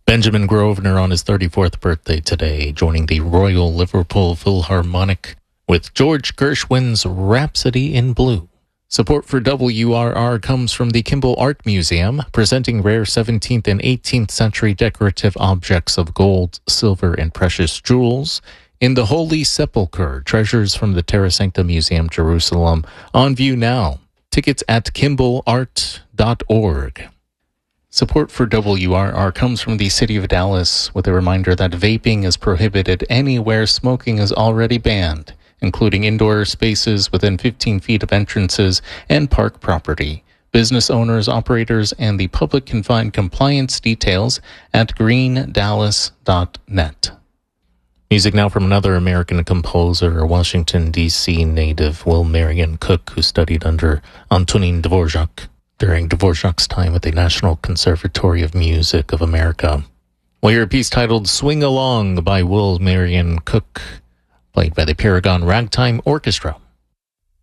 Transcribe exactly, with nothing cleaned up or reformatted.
Benjamin Grosvenor on his thirty-fourth birthday today, joining the Royal Liverpool Philharmonic with George Gershwin's Rhapsody in Blue. Support for W R R comes from the Kimball Art Museum, presenting rare seventeenth and eighteenth century decorative objects of gold, silver, and precious jewels. In the Holy Sepulchre, treasures from the Terra Sancta Museum, Jerusalem, on view now. Tickets at kimball art dot org. Support for W R R comes from the City of Dallas, with a reminder that vaping is prohibited anywhere smoking is already banned, including indoor spaces within fifteen feet of entrances and park property. Business owners, operators, and the public can find compliance details at green dallas dot net. Music now from another American composer, Washington, D C native Will Marion Cook, who studied under Antonin Dvorak during Dvorak's time at the National Conservatory of Music of America. We'll hear a piece titled Swing Along by Will Marion Cook, played by the Paragon Ragtime Orchestra.